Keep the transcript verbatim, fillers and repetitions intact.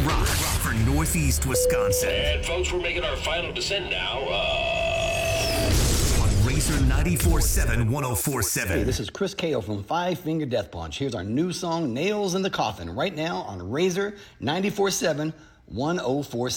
rock for Northeast Wisconsin. And folks, we're making our final descent now. Uh... On Razor ninety-four seven, one oh four seven. Hey, this is Chris K O from Five Finger Death Punch. Here's our new song, Nails in the Coffin, right now on Razor ninety-four seven, one oh four seven.